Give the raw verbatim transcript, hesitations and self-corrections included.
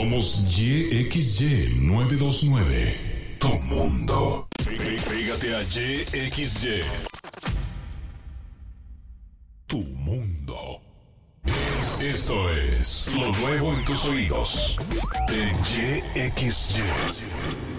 Somos Y X Y nueve dos nueve. Tu mundo. Pégate a Y X Y. Tu mundo. Esto es lo nuevo en tus oídos. En Y X Y.